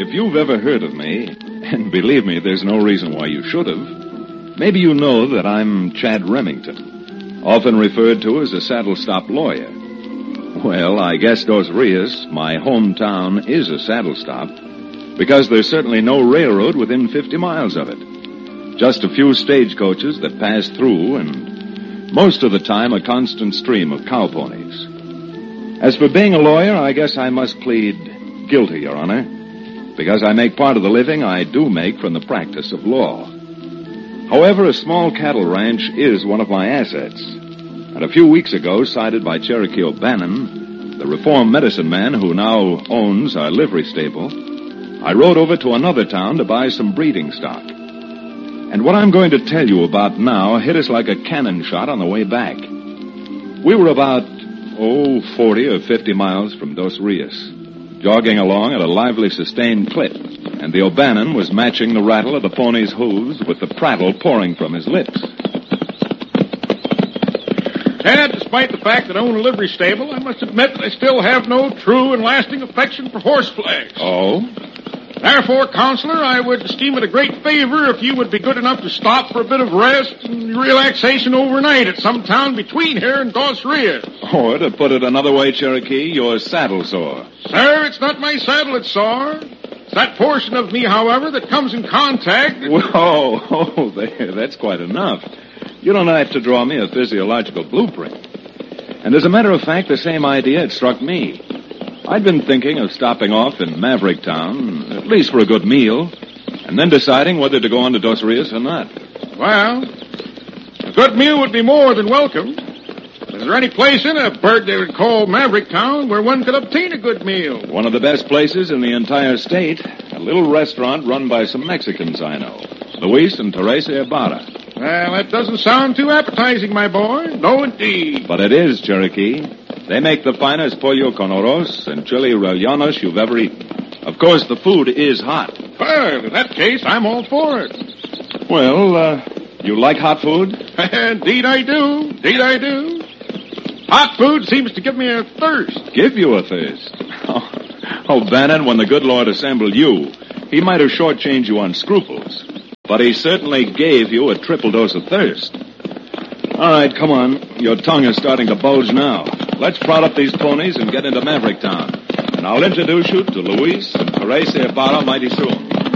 if you've ever heard of me, and believe me, there's no reason why you should have, maybe you know that I'm Chad Remington, often referred to as a saddle-stop lawyer. Well, I guess Dos Rios, my hometown, is a saddle-stop, because there's certainly no railroad within 50 miles of it. Just a few stagecoaches that pass through, and most of the time a constant stream of cow ponies. As for being a lawyer, I guess I must plead guilty, Your Honor, because I make part of the living I do make from the practice of law. However, a small cattle ranch is one of my assets. And a few weeks ago, cited by Cherokee O'Bannon, the reformed medicine man who now owns our livery stable, I rode over to another town to buy some breeding stock. And what I'm going to tell you about now hit us like a cannon shot on the way back. We were about, 40 or 50 miles from Dos Rios, jogging along at a lively, sustained clip, and the O'Bannon was matching the rattle of the pony's hooves with the prattle pouring from his lips. Chad, despite the fact that I own a livery stable, I must admit that I still have no true and lasting affection for horse flesh. Oh? Therefore, Counselor, I would esteem it a great favor if you would be good enough to stop for a bit of rest and relaxation overnight at some town between here and Dos Rios. Or, to put it another way, Cherokee, you're saddle sore. Sir, it's not my saddle that's sore. It's that portion of me, however, that comes in contact... Whoa, there, that's quite enough. You don't have to draw me a physiological blueprint. And as a matter of fact, the same idea had struck me. I'd been thinking of stopping off in Maverick Town, at least for a good meal, and then deciding whether to go on to Dos Rios or not. Well, a good meal would be more than welcome. Is there any place in a burg they would call Maverick Town where one could obtain a good meal? One of the best places in the entire state. A little restaurant run by some Mexicans I know. Luis and Teresa Ibarra. Well, that doesn't sound too appetizing, my boy. No, indeed. But it is, Cherokee. They make the finest pollo con arroz and chili rellenos you've ever eaten. Of course, the food is hot. Well, in that case, I'm all for it. Well, you like hot food? Indeed I do. Indeed I do. Hot food seems to give me a thirst. Give you a thirst? Oh, Bannon, when the good Lord assembled you, he might have shortchanged you on scruples. But he certainly gave you a triple dose of thirst. All right, come on. Your tongue is starting to bulge now. Let's prod up these ponies and get into Maverick Town. And I'll introduce you to Luis and Teresa Ibarra mighty soon.